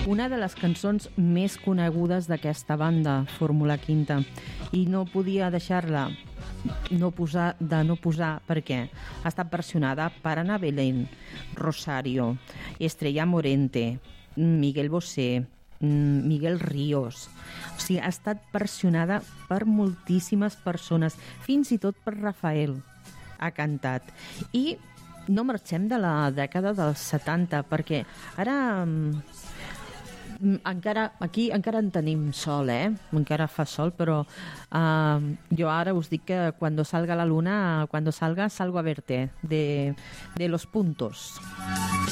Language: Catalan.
una de les cançons més conegudes d'aquesta banda, Fórmula Quinta, i no podia deixar-la no posar perquè ha estat versionada per Ana Belén, Rosario, Estrella Morente, Miguel Bosé, Miguel Ríos. O sigui, ha estat versionada per moltíssimes persones, fins i tot per Rafael ha cantat. I no marxem de la dècada dels 70, perquè ara aquí encara en tenim sol, encara fa sol, però jo ara us dic que cuando salga la luna, salgo a verte, de Los Puntos.